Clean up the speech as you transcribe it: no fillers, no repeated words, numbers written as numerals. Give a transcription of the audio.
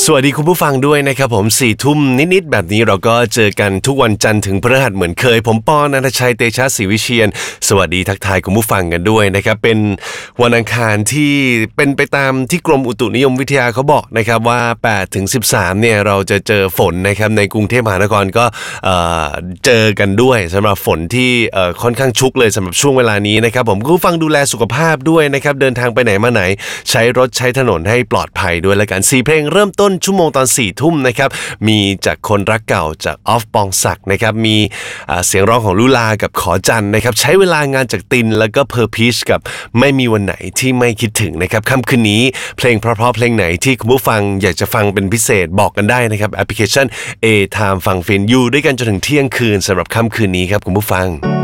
สวัสดีคุณผู้ฟังด้วยนะครับผม4 ทุ่มนิดๆแบบนี้เราก็เจอกันทุกวันจันทร์ถึงพฤหัสเหมือนเคยผมปอณัฐชัยเตชะศรีวิเชียรสวัสดีทักทายคุณผู้ฟังกันด้วยนะครับเป็นวันอังคารที่เป็นไปตามที่กรมอุตุนิยมวิทยาเขาบอกนะครับว่า8 ถึง 13เนี่ยเราจะเจอฝนนะครับในกรุงเทพมหานครก็เจอกันด้วยสำหรับฝนที่ค่อนข้างชุกเลยสำหรับช่วงเวลานี้นะครับผมคุณผู้ฟังดูแลสุขภาพด้วยนะครับเดินทางไปไหนมาไหนใช้รถใช้ถนนให้ปลอดภัยด้วยและกัน4 เพลงเริ่มต้นชั่วโมงตอน4 ทุ่มนะครับมีจากคนรักเก่าจากออฟปองศักดิ์นะครับมีเสียงร้องของลุลากับขอจันนะครับใช้เวลางานจากตินแล้วก็เพอร์พีชกับไม่มีวันไหนที่ไม่คิดถึงนะครับค่ำคืนนี้เพลงเพราะๆเพลงไหนที่คุณผู้ฟังอยากจะฟังเป็นพิเศษบอกกันได้นะครับแอปพลิเคชัน A Time ฟังฟินอยู่ด้วยกันจนถึงเที่ยงคืนสำหรับค่ำคืนนี้ครับคุณผู้ฟัง